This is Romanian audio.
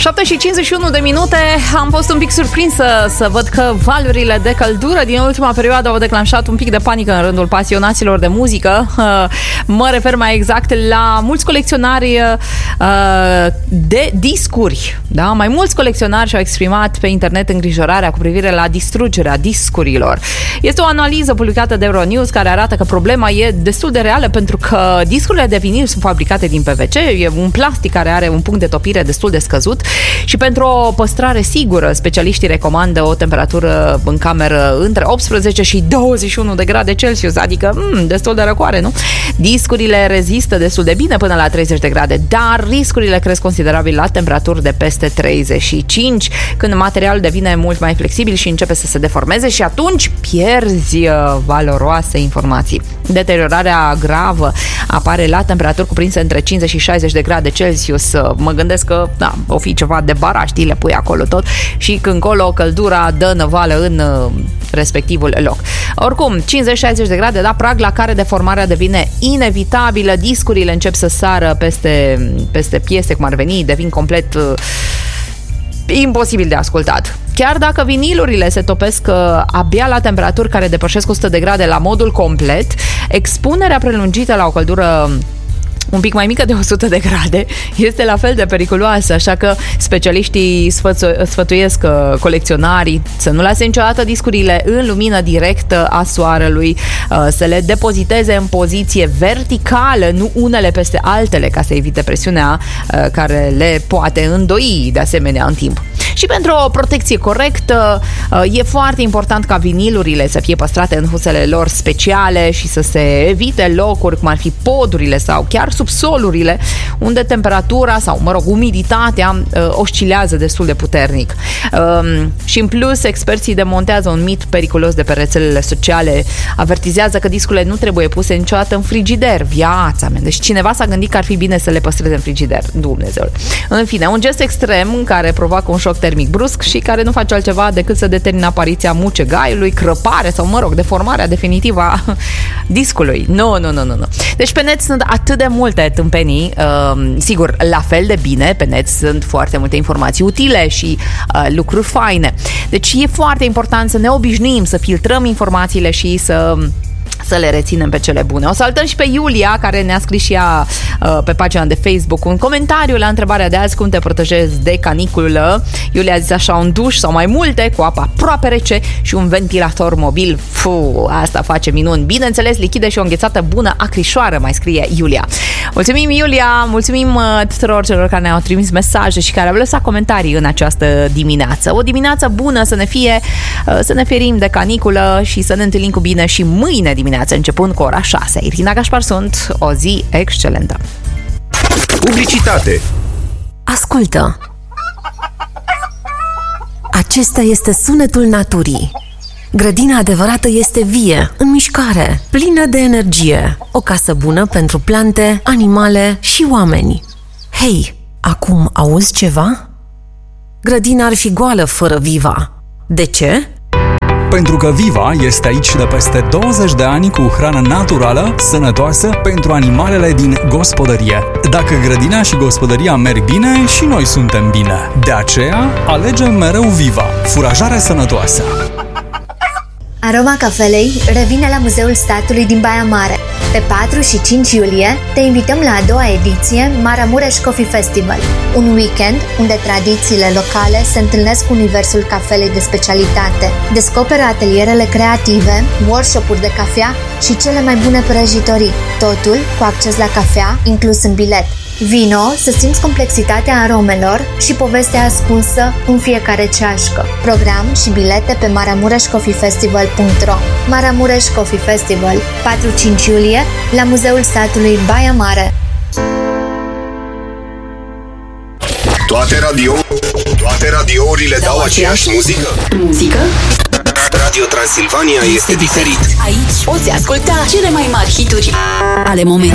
7:51. Am fost un pic surprinsă să văd că valurile de căldură din ultima perioadă au declanșat un pic de panică în rândul pasionaților de muzică. Mă refer mai exact la mulți colecționari de discuri. Da? Mai mulți colecționari și-au exprimat pe internet îngrijorarea cu privire la distrugerea discurilor. Este o analiză publicată de Euronews care arată că problema e destul de reală, pentru că discurile de vinil sunt fabricate din PVC, e un plastic care are un punct de topire destul de scăzut și pentru o păstrare sigură, specialiștii recomandă o temperatură în cameră între 18 și 21 de grade Celsius, adică destul de răcoare, nu? Discurile rezistă destul de bine până la 30 de grade, dar riscurile cresc considerabil la temperaturi de peste 35, când materialul devine mult mai flexibil și începe să se deformeze și atunci pierzi valoroase informații. Deteriorarea gravă apare la temperaturi cuprinse între 50 și 60 de grade Celsius. Mă gândesc că o fi ceva de bara, știi, le pui acolo tot și când colo căldura dă năvală în respectivul loc. Oricum, 50-60 de grade, da, prag la care deformarea devine inevitabilă, discurile încep să sară peste piese, cum ar veni, devin complet imposibil de ascultat. Chiar dacă vinilurile se topesc abia la temperaturi care depășesc 100 de grade la modul complet, expunerea prelungită la o căldură un pic mai mică de 100 de grade este la fel de periculoasă, așa că specialiștii sfătuiesc colecționarii să nu lase niciodată discurile în lumină directă a soarelui, să le depoziteze în poziție verticală, nu unele peste altele, ca să evite presiunea care le poate îndoi de asemenea în timp. Și pentru o protecție corectă e foarte important ca vinilurile să fie păstrate în husele lor speciale și să se evite locuri cum ar fi podurile sau chiar subsolurile unde temperatura sau, umiditatea oscilează destul de puternic. Și în plus, experții demontează un mit periculos de pe rețelele sociale, avertizează că discurile nu trebuie puse niciodată în frigider. Viața mea! Deci cineva s-a gândit că ar fi bine să le păstreze în frigider. Dumnezeu! În fine, un gest extrem în care provoacă un șoc termic brusc și care nu face altceva decât să determine apariția mucegaiului, crăpare sau, deformarea definitivă a discului. Nu. Deci pe net sunt atât de multe tâmpenii, sigur, la fel de bine, pe net sunt foarte multe informații utile și lucruri faine. Deci e foarte important să ne obișnuim să filtrăm informațiile și să le reținem pe cele bune. O salutăm și pe Iulia, care ne-a scris și ea pe pagina de Facebook un comentariu la întrebarea de azi: cum te protejezi de caniculă? Iulia a zis așa: un duș sau mai multe cu apă aproape rece și un ventilator mobil. Asta face minuni. Bineînțeles, lichide și o înghețată bună acrișoară, mai scrie Iulia. Mulțumim, Iulia, mulțumim tuturor celor care ne-au trimis mesaje și care au lăsat comentarii în această dimineață. O dimineață bună să ne fie, să ne ferim de caniculă și să ne întâlnim cu bine și mâine dimineață, începând cu ora 6. Irina Gașpar sunt, o zi excelentă. Publicitate. Ascultă. Acesta este sunetul naturii. Grădina adevărată este vie, în mișcare, plină de energie. O casă bună pentru plante, animale și oameni. Hei, acum auzi ceva? Grădina ar fi goală fără Viva. De ce? Pentru că Viva este aici de peste 20 de ani cu hrană naturală, sănătoasă pentru animalele din gospodărie. Dacă grădina și gospodăria merg bine, și noi suntem bine. De aceea, alegem mereu Viva, furajare sănătoasă. Aroma cafelei revine la Muzeul Statului din Baia Mare. Pe 4 și 5 iulie te invităm la a doua ediție Maramureș Coffee Festival, un weekend unde tradițiile locale se întâlnesc cu universul cafelei de specialitate. Descoperă atelierele creative, workshop-uri de cafea și cele mai bune prăjitorii, totul cu acces la cafea inclus în bilet. Vino să simți complexitatea aromelor și povestea ascunsă în fiecare ceașcă. Program și bilete pe maramureșcoffeefestival.ro. Maramureș Coffee Festival, 4-5 iulie, la Muzeul Statului Baia Mare. Toate radiourile dau aceeași muzică? Radio Transilvania este diferit. Aici poți asculta cele mai mari hituri ale momentului.